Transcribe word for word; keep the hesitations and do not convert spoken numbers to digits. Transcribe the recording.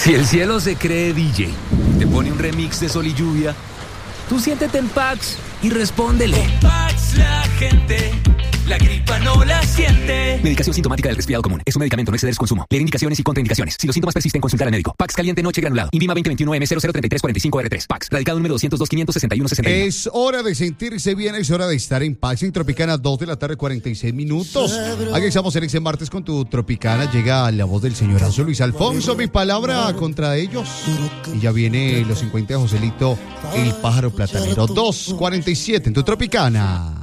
Si el cielo se cree D J, te pone un remix de Sol y Lluvia, tú siéntete en Pax y respóndele. Con Pax la gente, la gripa no la siente. Medicación sintomática del resfriado común. Es un medicamento, no exceder su consumo. Leer indicaciones y contraindicaciones. Si los síntomas persisten, consultar al médico. Pax caliente noche granulado. Invima veinte veintiuno M cero cero treinta y tres cuarenta y cinco R tres. Pax. Radicado número doscientos dos quinientos sesenta y uno sesenta y uno. Es hora de sentirse bien, es hora de estar en Pax en Tropicana, dos de la tarde, cuarenta y seis minutos. Aquí estamos en ese martes con tu Tropicana. Llega la voz del señorazo Luis Alfonso. Mi palabra contra ellos. Y ya viene los cincuenta de Joselito, el pájaro platanero. dos cuarenta y siete en tu Tropicana.